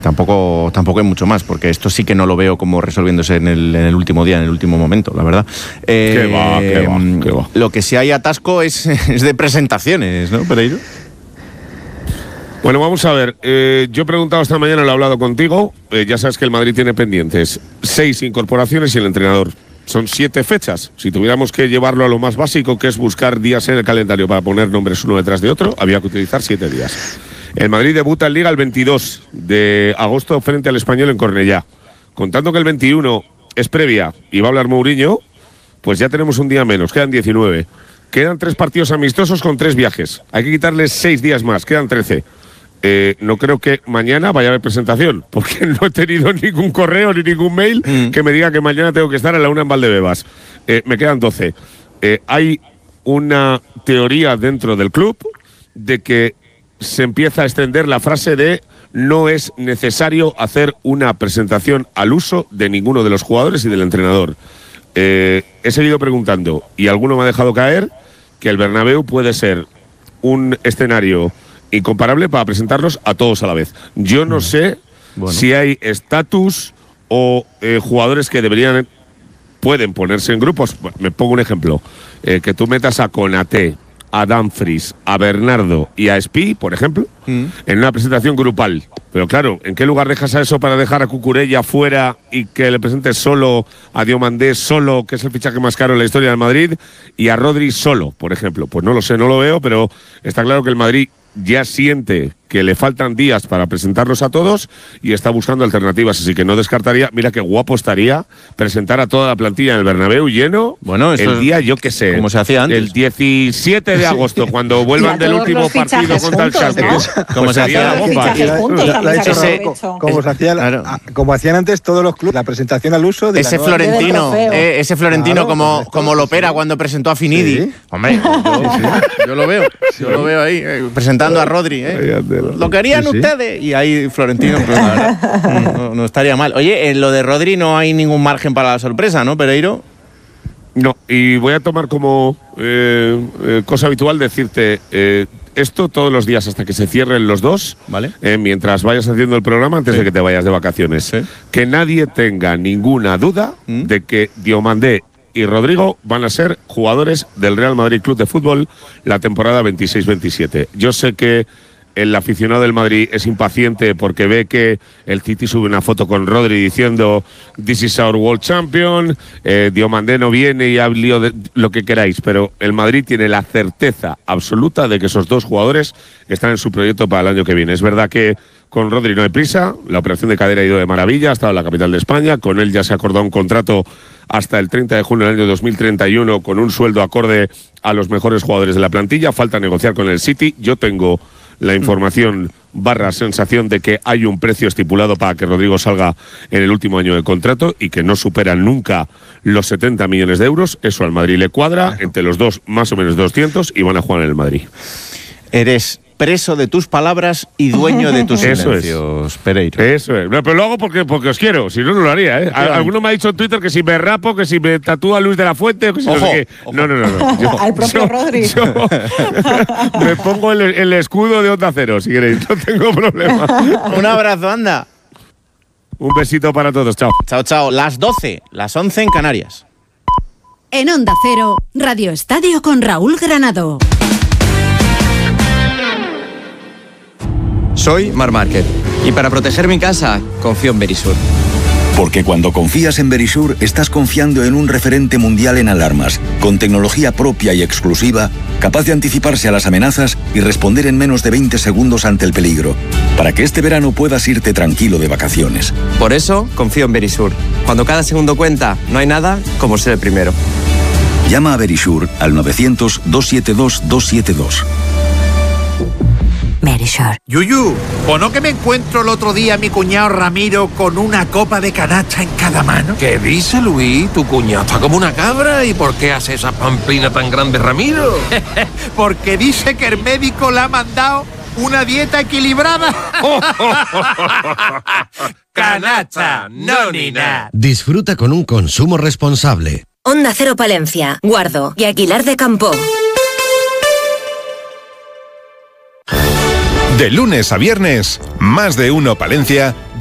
Tampoco hay mucho más, porque esto sí que no lo veo como resolviéndose en el último día, en el último momento, la verdad. ¿Qué va? Lo que sí hay atasco es de presentaciones, ¿no, Pereiro? Bueno, vamos a ver. Yo he preguntado esta mañana, lo he hablado contigo. Ya sabes que el Madrid tiene pendientes 6 incorporaciones y el entrenador. Son 7 fechas. Si tuviéramos que llevarlo a lo más básico, que es buscar días en el calendario para poner nombres uno detrás de otro, había que utilizar 7 días. El Madrid debuta en Liga el 22 de agosto frente al Español en Cornellá. Contando que el 21 es previa y va a hablar Mourinho, pues ya tenemos un día menos, quedan 19. Quedan 3 partidos amistosos con 3 viajes. Hay que quitarles 6 días más, quedan 13. No creo que mañana vaya a haber presentación, porque no he tenido ningún correo ni ningún mail que me diga que mañana tengo que estar a la 1 en Valdebebas. Me quedan 12. Hay una teoría dentro del club de que se empieza a extender la frase de no es necesario hacer una presentación al uso de ninguno de los jugadores y del entrenador. He seguido preguntando y alguno me ha dejado caer que el Bernabéu puede ser un escenario incomparable para presentarlos a todos a la vez. Yo no sé si hay estatus o jugadores que pueden ponerse en grupos. Me pongo un ejemplo, que tú metas a Konaté, a Dumfries, a Bernardo y a Espí, por ejemplo, en una presentación grupal. Pero claro, ¿en qué lugar dejas a eso para dejar a Cucurella fuera y que le presentes solo a Diomandé solo, que es el fichaje más caro en la historia del Madrid, y a Rodri solo, por ejemplo? Pues no lo sé, no lo veo, pero está claro que el Madrid ya siente que le faltan días para presentarlos a todos y está buscando alternativas, así que no descartaría. Mira qué guapo estaría presentar a toda la plantilla en el Bernabéu lleno el día, yo qué sé, como se hacía antes, el 17 de agosto, cuando vuelvan del último partido contra el Schalke. Como se hacía la bomba. Como hacían antes todos los clubes, la presentación al uso de ese Florentino como Lopera cuando presentó a Finidi. ¿Sí? Hombre, yo lo veo ahí, presentando a Rodri, Lo querían ustedes. Y ahí Florentino, pues, no estaría mal. Oye, en lo de Rodri no hay ningún margen para la sorpresa, ¿no, Pereiro? No, y voy a tomar como cosa habitual decirte esto todos los días hasta que se cierren los dos, ¿vale? Mientras vayas haciendo el programa, antes de que te vayas de vacaciones. ¿Sí? Que nadie tenga ninguna duda de que Diomandé y Rodrigo van a ser jugadores del Real Madrid Club de Fútbol la temporada 26-27. Yo sé que el aficionado del Madrid es impaciente porque ve que el City sube una foto con Rodri diciendo "This is our world champion", Diomandé no viene y ha lío de lo que queráis, pero el Madrid tiene la certeza absoluta de que esos dos jugadores están en su proyecto para el año que viene. Es verdad que con Rodri no hay prisa, la operación de cadera ha ido de maravilla, ha estado en la capital de España, con él ya se acordó un contrato hasta el 30 de junio del año 2031 con un sueldo acorde a los mejores jugadores de la plantilla, falta negociar con el City. Yo tengo la información / sensación de que hay un precio estipulado para que Rodrigo salga en el último año de contrato y que no superan nunca los 70 millones de euros. Eso al Madrid le cuadra, entre los dos más o menos 200 y van a jugar en el Madrid. Eres preso de tus palabras y dueño de tus silencios, Pereiro. Eso es. No, pero lo hago porque os quiero, si no, no lo haría, ¿eh? Alguno me ha dicho en Twitter que si me rapo, que si me tatúa Luis de la Fuente, que si no sé qué. No. Al propio Rodri. Me pongo el escudo de Onda Cero, si queréis, no tengo problema. Un abrazo, anda. Un besito para todos, chao. Chao. Las 12, las 11 en Canarias. En Onda Cero, Radio Estadio con Raúl Granado. Soy Marc Márquez y para proteger mi casa confío en Verisur. Porque cuando confías en Verisur estás confiando en un referente mundial en alarmas, con tecnología propia y exclusiva, capaz de anticiparse a las amenazas y responder en menos de 20 segundos ante el peligro, para que este verano puedas irte tranquilo de vacaciones. Por eso confío en Verisur. Cuando cada segundo cuenta, no hay nada como ser el primero. Llama a Verisur al 900-272-272. Verisur. Yuyu, ¿o no que me encuentro el otro día a mi cuñado Ramiro con una copa de canacha en cada mano? ¿Qué dice, Luis? Tu cuñado está como una cabra. ¿Y por qué hace esa pamplina tan grande, Ramiro? Porque dice que el médico le ha mandado una dieta equilibrada. Canacha, no ni nada. Disfruta con un consumo responsable. Onda Cero Palencia, Guardo y Aguilar de Campo. De lunes a viernes, Más de Uno Palencia